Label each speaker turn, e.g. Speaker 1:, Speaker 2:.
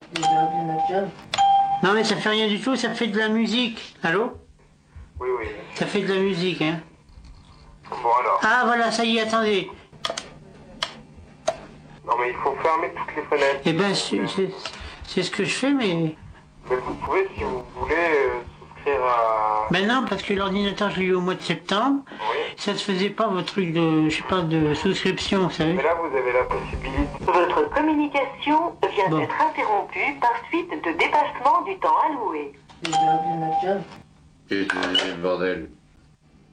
Speaker 1: Non mais ça fait rien du tout, ça fait de la musique. Allô?
Speaker 2: Oui, oui.
Speaker 1: Ça fait de la musique, hein.
Speaker 2: Bon alors.
Speaker 1: Ah voilà, ça y est, attendez.
Speaker 2: Non mais il faut fermer toutes les fenêtres.
Speaker 1: Eh ben, c'est ce que je fais, mais...
Speaker 2: Mais vous pouvez, si vous voulez, souscrire à...
Speaker 1: Ben non, parce que l'ordinateur, je l'ai eu au mois de septembre.
Speaker 2: Oui.
Speaker 1: Ça se faisait pas, vos trucs de, je sais pas, de souscription, vous savez.
Speaker 2: Mais là, vous avez la possibilité...
Speaker 3: Votre communication vient
Speaker 1: Bon.
Speaker 3: d'être interrompue par suite de dépassement du temps alloué.
Speaker 4: Et le bordel.